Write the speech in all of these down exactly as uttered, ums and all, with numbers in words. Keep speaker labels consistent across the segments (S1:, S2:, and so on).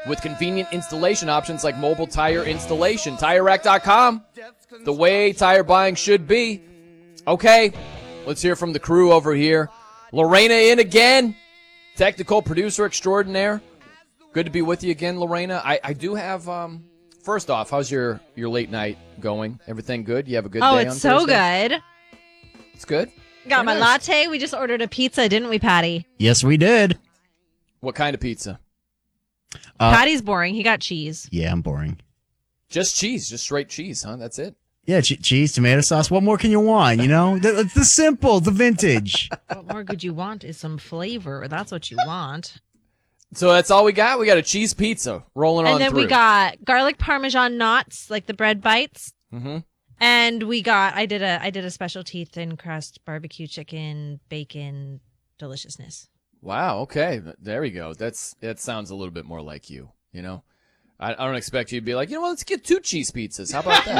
S1: with convenient installation options like mobile tire installation. Tire Rack dot com, the way tire buying should be. Okay, let's hear from the crew over here. Lorena in again, technical producer extraordinaire. Good to be with you again, Lorena. I, I do have, um, first off, how's your, your late night going? Everything good? You have a good
S2: oh,
S1: day on
S2: it's so
S1: Thursday?
S2: good.
S1: It's good?
S2: Got
S1: Very
S2: my
S1: nice.
S2: latte. We just ordered a pizza, didn't we, Patty?
S3: Yes, we did.
S1: What kind of pizza?
S3: Uh,
S2: Patty's boring. He got cheese.
S3: Yeah, I'm boring.
S1: Just cheese, just straight cheese, huh? That's it?
S3: Yeah, che- cheese, tomato sauce. What more can you want? You know, the, it's the simple, the vintage.
S2: What more could you want is some flavor. That's what you want.
S1: So that's all we got? We got a cheese pizza rolling on
S2: And then
S1: through.
S2: we got garlic parmesan knots, like the bread bites.
S1: Mm-hmm.
S2: And we got, I did a, I did a specialty thin crust barbecue chicken, bacon deliciousness.
S1: Wow, okay. There we go. That's That sounds a little bit more like you, you know? I, I don't expect you to be like, you know what, let's get two cheese pizzas. How about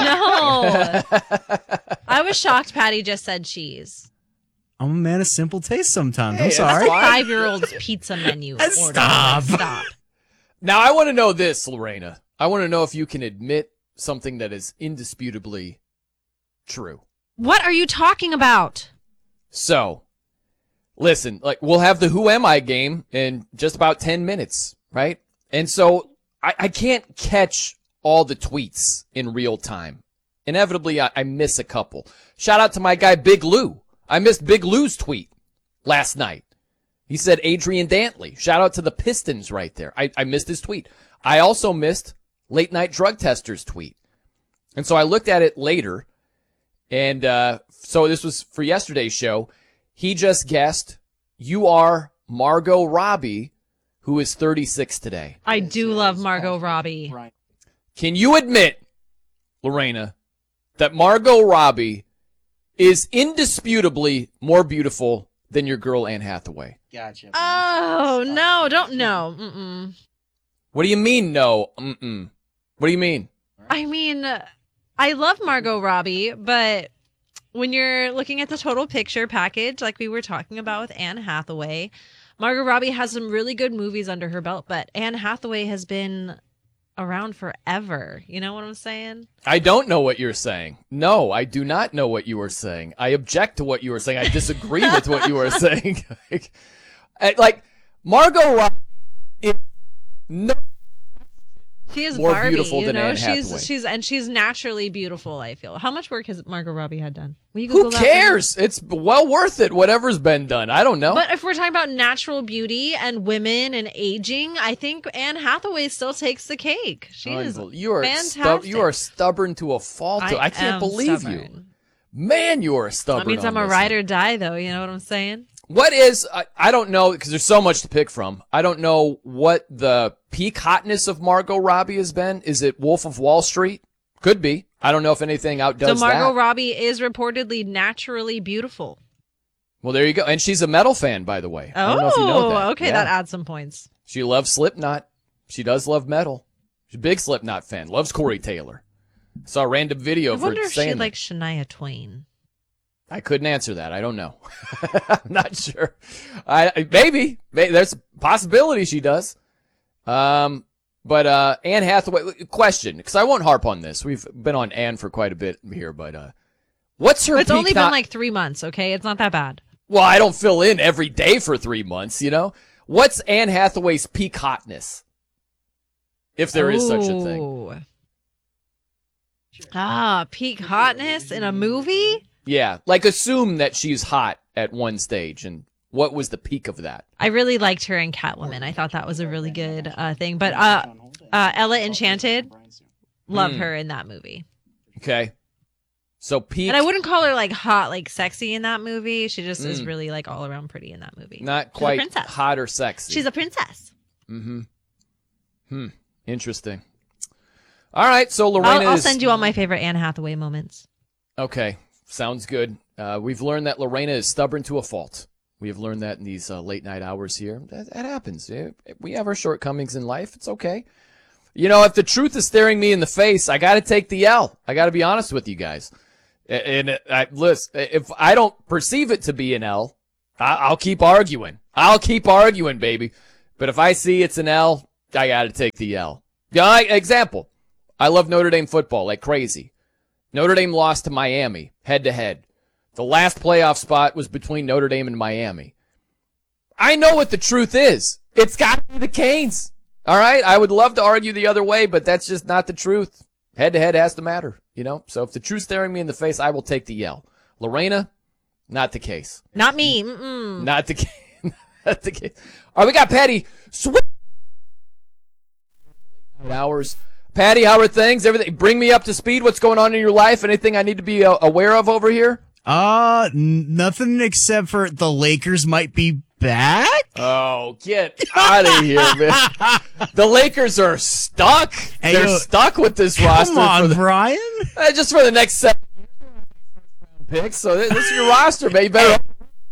S1: that?
S2: No. I was shocked Patty just said cheese.
S3: I'm a man of simple taste sometimes.
S1: Hey,
S3: I'm
S1: that's
S3: sorry.
S1: fine.
S2: Five-year-old's pizza menu. order.
S3: Stop.
S2: Stop.
S1: Now, I want to know this, Lorena. I want to know if you can admit something that is indisputably true.
S2: What are you talking about?
S1: So, listen, like, we'll have the Who Am I game in just about ten minutes, right? And so, I, I can't catch all the tweets in real time. Inevitably, I, I miss a couple. Shout out to my guy, Big Lou. I missed Big Lou's tweet last night. He said Adrian Dantley. Shout out to the Pistons right there. I, I missed his tweet. I also missed Late Night Drug Tester's tweet. And so I looked at it later. And uh, so this was for yesterday's show. He just guessed you are Margot Robbie, who is thirty-six today.
S2: I do love Margot Robbie.
S1: Can you admit, Lorena, that Margot Robbie is indisputably more beautiful than your girl Anne Hathaway?
S4: Gotcha.
S2: Oh, no, don't know. Mm-mm.
S1: What do you mean, no? Mm-mm. What do you mean?
S2: I mean, I love Margot Robbie, but when you're looking at the total picture package, like we were talking about with Anne Hathaway, Margot Robbie has some really good movies under her belt, but Anne Hathaway has been around forever. You know what I'm saying?
S1: I don't know what you're saying. No, I do not know what you are saying. I object to what you are saying. I disagree with what you are saying. like, like, Margot Robbie is no
S2: She is
S1: more
S2: Barbie,
S1: beautiful
S2: you
S1: than
S2: know.
S1: Anne
S2: she's
S1: Hathaway.
S2: she's and she's naturally beautiful. I feel. How much work has Margot Robbie had done? Will you
S1: Who
S2: Google that for me?
S1: cares? It's well worth it, whatever's been done. I don't know.
S2: But if we're talking about natural beauty and women and aging, I think Anne Hathaway still takes the cake. She is
S1: Unbelievable. you are
S2: fantastic.
S1: stu- you are stubborn to a fault.
S2: I
S1: I, can't
S2: am
S1: believe you.
S2: stubborn.
S1: Man, you are stubborn.
S2: That means
S1: on
S2: I'm a
S1: this
S2: ride
S1: one.
S2: or die, though. You know what I'm saying?
S1: What is, I, I don't know, because there's so much to pick from. I don't know what the peak hotness of Margot Robbie has been. Is it Wolf of Wall Street? Could be. I don't know if anything outdoes
S2: so Margot
S1: that.
S2: Robbie is reportedly naturally beautiful.
S1: Well, there you go. And she's a metal fan, by the way. I
S2: Oh,
S1: don't know if you know that.
S2: okay,
S1: Yeah.
S2: that adds some points.
S1: She loves Slipknot. She does love metal. She's a big Slipknot fan. Loves Corey Taylor. Saw a random video
S2: I
S1: of
S2: wonder
S1: her
S2: if
S1: saying
S2: she
S1: that.
S2: likes Shania Twain.
S1: I couldn't answer that. I don't know. I'm not sure. I maybe. maybe there's a possibility she does. Um, but uh, Anne Hathaway. Question, because I won't harp on this. We've been on Anne for quite a bit here, but uh, what's her?
S2: It's
S1: peak
S2: only
S1: not-
S2: been like three months, okay? It's not that bad.
S1: Well, I don't fill in every day for three months. You know, what's Anne Hathaway's peak hotness? If there is such a thing.
S2: Ooh. Ah, peak hotness in a movie?
S1: Yeah, like assume that she's hot at one stage, and what was the peak of that?
S2: I really liked her in Catwoman. I thought that was a really good uh, thing. But uh, uh, Ella Enchanted, love
S1: Hmm.
S2: her in that movie.
S1: Okay, so peak.
S2: And I wouldn't call her like hot, like sexy in that movie. She just is
S1: Mm.
S2: really like all around pretty in that movie.
S1: Not
S2: She's a
S1: quite
S2: princess.
S1: hot or sexy.
S2: She's a princess.
S1: Mm-hmm. Hmm. Interesting. All right, so Lorena
S2: I'll, I'll
S1: is...
S2: send you all my favorite Anne Hathaway moments.
S1: Okay, sounds good. Uh, we've learned that Lorena is stubborn to a fault. We have learned that in these uh, late night hours here. That, that happens. Yeah, we have our shortcomings in life. It's okay. You know, if the truth is staring me in the face, I got to take the L. I got to be honest with you guys. And, and I, listen, if I don't perceive it to be an L, I, I'll keep arguing. I'll keep arguing, baby. But if I see it's an L, I got to take the L. Yeah, I, example. I love Notre Dame football like crazy. Notre Dame lost to Miami head to head. The last playoff spot was between Notre Dame and Miami. I know what the truth is. It's got to be the Canes. All right? I would love to argue the other way, but that's just not the truth. Head to head has to matter, you know? So if the truth's staring me in the face, I will take the L. Lorena, not the case.
S2: Not me. Mm-mm.
S1: Not the case. Not the case. All right, we got Patty. Sweet hours. Patty, how are things? Everything. Bring me up to speed. What's going on in your life? Anything I need to be uh, aware of over here?
S3: Uh, n- nothing except for the Lakers might be back.
S1: Oh, get out of here, man. The Lakers are stuck.
S3: Hey,
S1: They're
S3: yo,
S1: stuck with this roster.
S3: Come on,
S1: for the,
S3: Brian.
S1: uh, just for the next seven picks. So this is your roster, man. You better.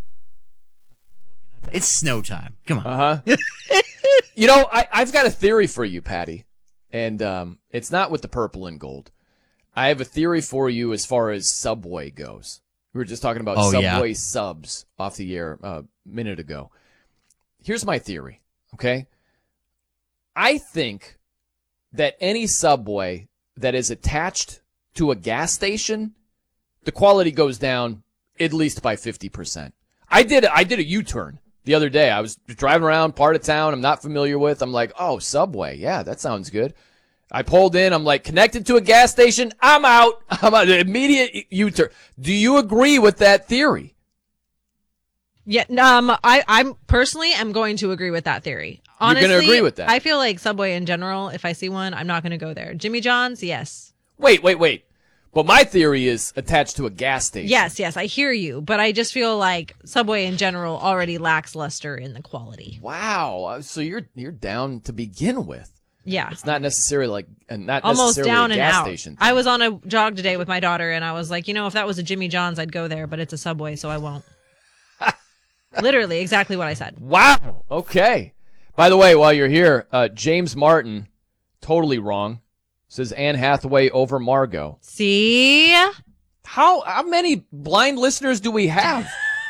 S3: It's snow time. Come on.
S1: Uh-huh. You know, I, I've got a theory for you, Patty. And um, it's not with the purple and gold. I have a theory for you as far as Subway goes. We were just talking about
S3: Oh,
S1: Subway
S3: yeah.
S1: subs off the air a minute ago. Here's my theory, okay? I think that any Subway that is attached to a gas station, the quality goes down at least by fifty percent. I did I did a U-turn the other day. I was driving around part of town I'm not familiar with. I'm like, oh, Subway. Yeah, that sounds good. I pulled in. I'm like, connected to a gas station. I'm out. I'm out. Immediate U-turn. Do you agree with that theory?
S2: Yeah, um, I, I'm personally am going to agree with that theory. Honestly,
S1: You're going to agree with that?
S2: I feel like Subway in general, if I see one, I'm not going to go there. Jimmy John's, yes.
S1: Wait, wait, wait. But my theory is attached to a gas station.
S2: Yes, yes, I hear you, but I just feel like Subway in general already lacks luster in the quality.
S1: Wow. So you're you're down to begin with.
S2: Yeah.
S1: It's not necessarily like uh, not
S2: Almost
S1: necessarily
S2: down
S1: a
S2: and
S1: gas
S2: out.
S1: station.
S2: I was on a jog today with my daughter, and I was like, you know, if that was a Jimmy John's, I'd go there, but it's a Subway, so I won't. Literally, exactly what I said.
S1: Wow. Okay. By the way, while you're here, uh, James Martin, totally wrong, says Anne Hathaway over Margot.
S2: See?
S1: How how many blind listeners do we have?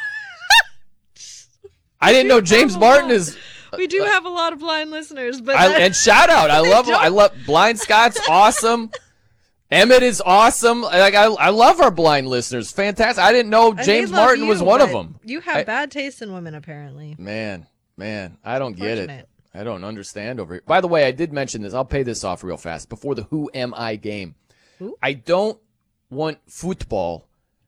S1: I didn't know James Martin is.
S2: We do have a lot of blind listeners, but
S1: I, and shout out, I love
S2: don't.
S1: I love Blind Scott's awesome. Emmett is awesome. Like I I love our blind listeners. Fantastic. I didn't know
S2: And
S1: James
S2: they love
S1: Martin
S2: you,
S1: was one of
S2: but
S1: them.
S2: You have
S1: I-
S2: bad taste in women, apparently.
S1: Man, man, I don't get it.
S2: Unfortunate.
S1: I don't understand over here. By the way, I did mention this. I'll pay this off real fast before the Who Am I game.
S2: Who?
S1: I don't want football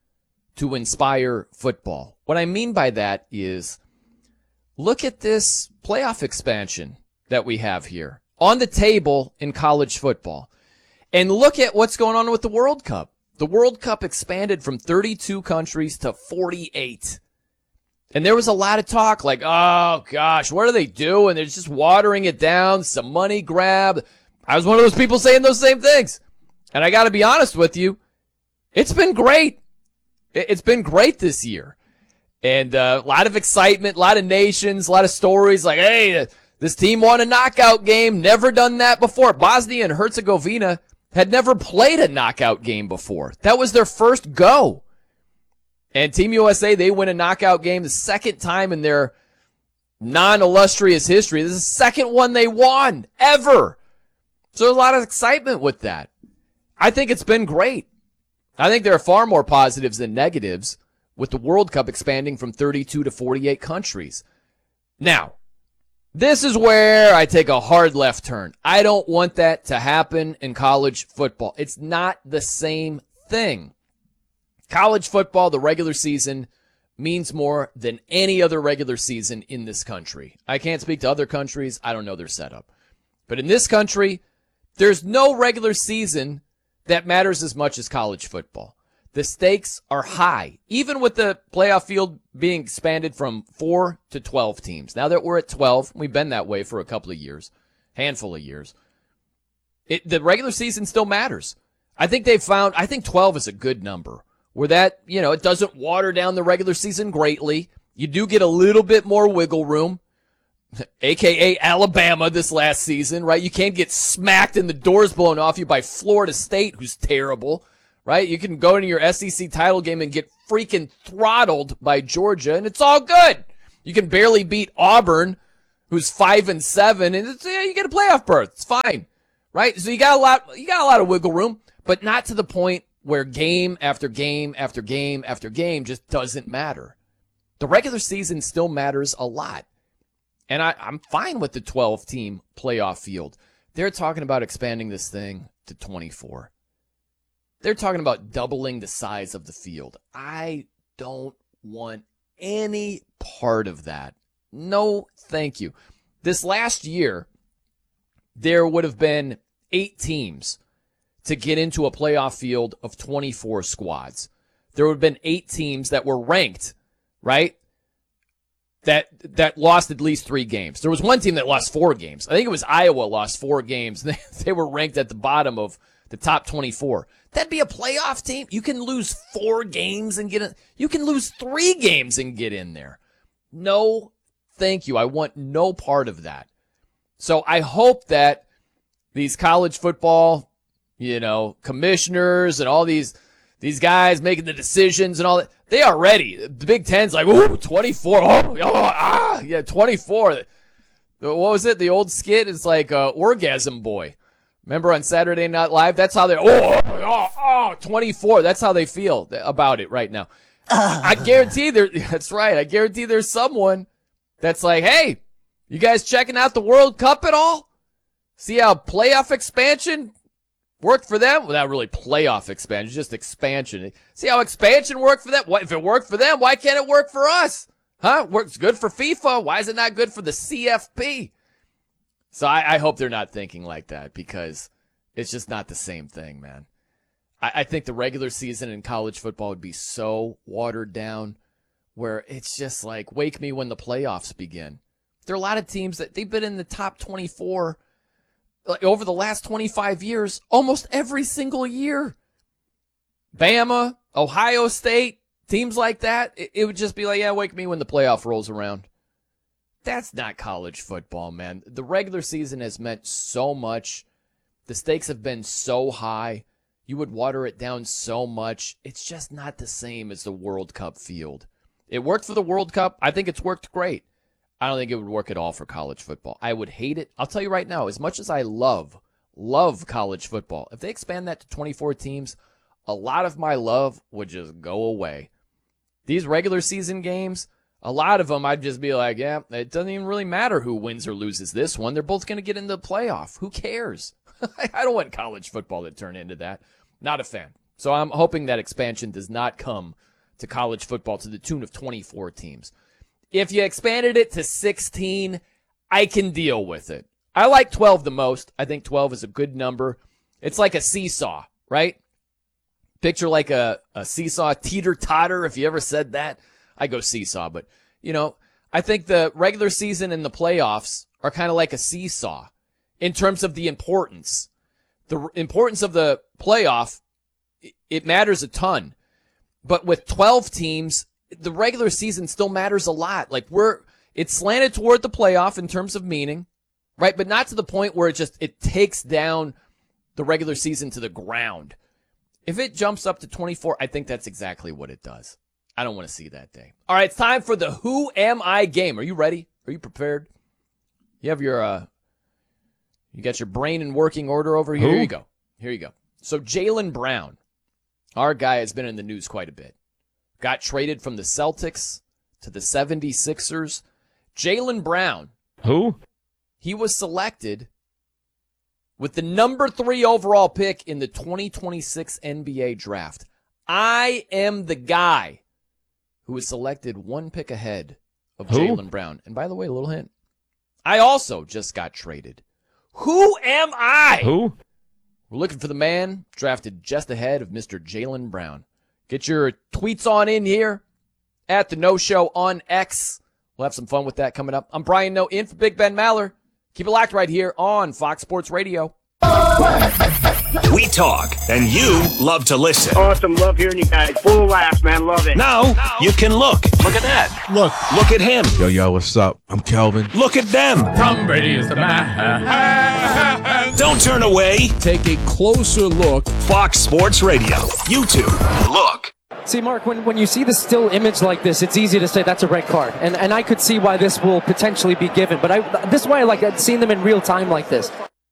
S1: to inspire football. What I mean by that is look at this playoff expansion that we have here on the table in college football. And look at what's going on with the World Cup. The World Cup expanded from thirty-two countries to forty-eight. And there was a lot of talk like, oh, gosh, what are they doing? They're just watering it down, some money grab. I was one of those people saying those same things. And I got to be honest with you, it's been great. It's been great this year. And uh, a lot of excitement, a lot of nations, a lot of stories like, hey, this team won a knockout game, never done that before. Bosnia and Herzegovina had never played a knockout game before. That was their first go. And Team U S A, they win a knockout game the second time in their non-illustrious history. This is the second one they won ever. So there's a lot of excitement with that. I think it's been great. I think there are far more positives than negatives with the World Cup expanding from thirty-two to forty-eight countries. Now, this is where I take a hard left turn. I don't want that to happen in college football. It's not the same thing. College football, the regular season, means more than any other regular season in this country. I can't speak to other countries. I don't know their setup. But in this country, there's no regular season that matters as much as college football. The stakes are high, even with the playoff field being expanded from four to twelve teams. Now that we're at twelve, we've been that way for a couple of years, handful of years. It, the regular season still matters. I think they've found, I think twelve is a good number. Where that, you know, it doesn't water down the regular season greatly. You do get a little bit more wiggle room, a k a. Alabama this last season, right? You can't get smacked and the doors blown off you by Florida State, who's terrible, right? You can go into your S E C title game and get freaking throttled by Georgia, and it's all good. You can barely beat Auburn, who's five and seven, and it's, yeah, you get a playoff berth. It's fine, right? So you got a lot, you got a lot of wiggle room, but not to the point where game after game after game after game just doesn't matter. The regular season still matters a lot. And I, I'm fine with the twelve-team playoff field. They're talking about expanding this thing to twenty-four. They're talking about doubling the size of the field. I don't want any part of that. No, thank you. This last year, there would have been eight teams to get into a playoff field of twenty-four squads. There would have been eight teams that were ranked, right? That that lost at least three games. There was one team that lost four games. I think it was Iowa lost four games. They, they were ranked at the bottom of the top twenty-four. That'd be a playoff team. You can lose four games and get in. You can lose three games and get in there. No, thank you. I want no part of that. So I hope that these college football, you know, commissioners and all these these guys making the decisions and all that, they are ready. The Big Ten's like, ooh, twenty-four. Oh, oh ah, yeah, twenty-four. What was it? The old skit is like uh, Orgasm Boy. Remember on Saturday Night Live? That's how they, oh, oh, oh, twenty-four. That's how they feel about it right now. I guarantee there, that's right. I guarantee there's someone that's like, hey, you guys checking out the World Cup at all? See how playoff expansion worked for them? Well, not really playoff expansion, just expansion. See how expansion worked for them? What, if it worked for them, why can't it work for us? Huh? Works good for FIFA. Why is it not good for the C F P? So I, I hope they're not thinking like that, because it's just not the same thing, man. I, I think the regular season in college football would be so watered down where it's just like, wake me when the playoffs begin. There are a lot of teams that they've been in the top twenty-four like, over the last twenty-five years, almost every single year. Bama, Ohio State, teams like that, it, it would just be like, yeah, wake me when the playoff rolls around. That's not college football, man. The regular season has meant so much. The stakes have been so high. You would water it down so much. It's just not the same as the World Cup field. It worked for the World Cup. I think it's worked great. I don't think it would work at all for college football. I would hate it. I'll tell you right now, as much as I love, love college football, if they expand that to twenty-four teams, a lot of my love would just go away. These regular season games, a lot of them, I'd just be like, yeah, it doesn't even really matter who wins or loses this one. They're both going to get into the playoff. Who cares? I don't want college football to turn into that. Not a fan. So I'm hoping that expansion does not come to college football to the tune of twenty-four teams. If you expanded it to sixteen, I can deal with it. I like twelve the most. I think twelve is a good number. It's like a seesaw, right? Picture like a, a seesaw, teeter-totter, if you ever said that. I go seesaw, but, you know, I think the regular season and the playoffs are kind of like a seesaw in terms of the importance. The importance of the playoff, it matters a ton. But with twelve teams, the regular season still matters a lot. Like, we're, it's slanted toward the playoff in terms of meaning, right? But not to the point where it just, it takes down the regular season to the ground. If it jumps up to twenty-four, I think that's exactly what it does. I don't want to see that day. All right, it's time for the Who Am I game. Are you ready? Are you prepared? You have your, uh, you got your brain in working order over here?
S3: Who?
S1: Here you go. Here you go. So Jaylen Brown, our guy, has been in the news quite a bit. Got traded from the Celtics to the seventy-sixers. Jaylen Brown.
S3: Who?
S1: He was selected with the number three overall pick in the twenty twenty-six N B A draft. I am the guy who was selected one pick ahead of Jaylen Brown. And by the way, a little hint. I also just got traded. Who am I?
S3: Who?
S1: We're looking for the man drafted just ahead of Mister Jaylen Brown. Get your tweets on in here at the No Show on X. We'll have some fun with that coming up. I'm Brian Noe in for Big Ben Maller. Keep it locked right here on Fox Sports Radio.
S4: We talk, and you love to listen.
S5: Awesome. Love hearing you guys. Full of laughs, man. Love it.
S4: Now, you can look. Look at that.
S6: Look.
S4: Look at him.
S6: Yo, yo, what's up? I'm Kelvin.
S4: Look at them.
S7: Tom Brady is the man.
S4: Don't turn away.
S7: Take a closer look.
S4: Fox Sports Radio. YouTube. Look.
S8: See, Mark, when, when you see the still image like this, it's easy to say that's a red card. And and I could see why this will potentially be given. But I, this is why I like seeing them in real time like this.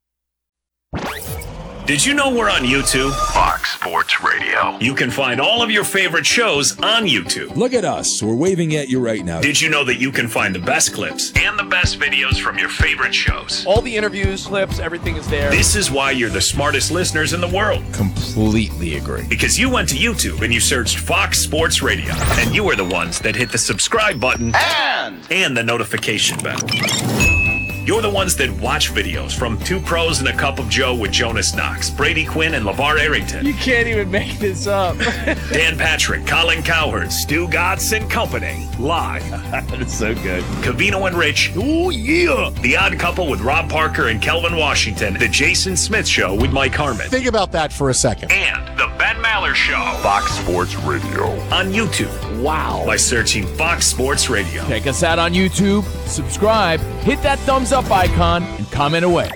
S4: Did you know we're on YouTube? Fox Sports Radio. You can find all of your favorite shows on YouTube.
S9: Look at us. We're waving at you right now.
S4: Did you know that you can find the best clips and the best videos from your favorite shows?
S10: All the interviews, clips, everything is there.
S4: This is why you're the smartest listeners in the world.
S1: Completely agree.
S4: Because you went to YouTube and you searched Fox Sports Radio. And you are the ones that hit the subscribe button and, and the notification bell. You're the ones that watch videos from Two Pros and a Cup of Joe with Jonas Knox, Brady Quinn, and LeVar Arrington.
S10: You can't even make this up.
S4: Dan Patrick, Colin Cowherd, Stu Gatz and Company. Live.
S10: That's so good.
S4: Cavino and Rich.
S10: Oh, yeah.
S4: The Odd Couple with Rob Parker and Kelvin Washington. The Jason Smith Show with Mike Harmon.
S11: Think about that for a second.
S4: And The Ben Maller Show.
S12: Fox Sports Radio.
S4: On YouTube.
S10: Wow.
S4: By searching Fox Sports Radio.
S10: Check us out on YouTube. Subscribe. Hit that thumbs up icon and comment away.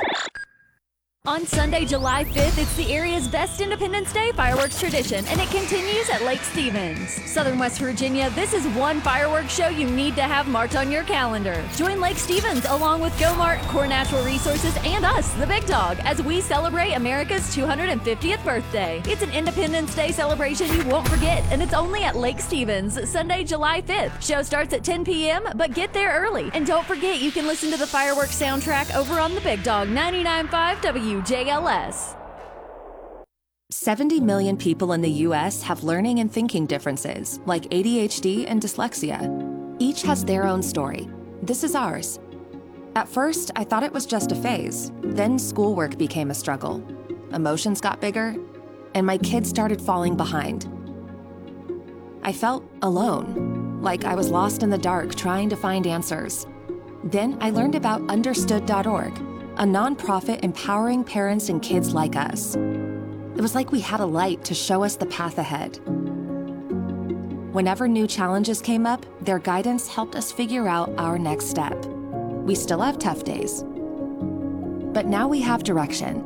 S13: On Sunday, July fifth, it's the area's best Independence Day fireworks tradition, and it continues at Lake Stevens. Southern West Virginia, this is one fireworks show you need to have marked on your calendar. Join Lake Stevens along with GoMart, Core Natural Resources, and us, the Big Dog, as we celebrate America's two hundred fiftieth birthday. It's an Independence Day celebration you won't forget, and it's only at Lake Stevens, Sunday, July fifth. Show starts at ten p.m., but get there early. And don't forget, you can listen to the fireworks soundtrack over on the Big Dog ninety-nine point five W J L S.
S14: seventy million people in the U S have learning and thinking differences, like A D H D and dyslexia. Each has their own story. This is ours. At first, I thought it was just a phase. Then schoolwork became a struggle. Emotions got bigger, and my kids started falling behind. I felt alone, like I was lost in the dark trying to find answers. Then I learned about understood dot org, a nonprofit empowering parents and kids like us. It was like we had a light to show us the path ahead. Whenever new challenges came up, their guidance helped us figure out our next step. We still have tough days, but now we have direction.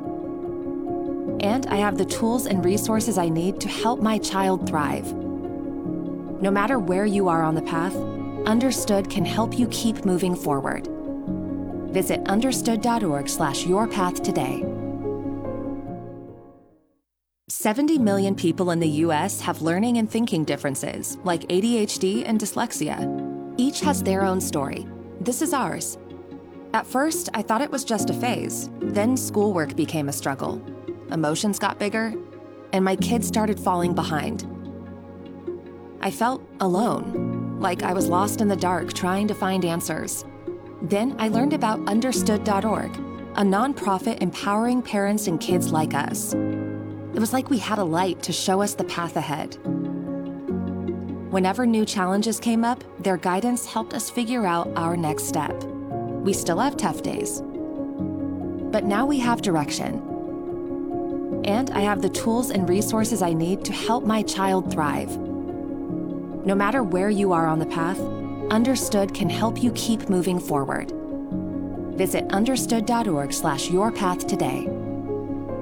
S14: And I have the tools and resources I need to help my child thrive. No matter where you are on the path, Understood can help you keep moving forward. Visit understood dot org slash your path today. seventy million people in the U S have learning and thinking differences, like A D H D and dyslexia. Each has their own story. This is ours. At first, I thought it was just a phase. Then schoolwork became a struggle. Emotions got bigger, and my kids started falling behind. I felt alone, like I was lost in the dark trying to find answers. Then I learned about understood dot org, a nonprofit empowering parents and kids like us. It was like we had a light to show us the path ahead. Whenever new challenges came up, their guidance helped us figure out our next step. We still have tough days, but now we have direction. And I have the tools and resources I need to help my child thrive. No matter where you are on the path, Understood can help you keep moving forward. Visit understood dot org slash your path today.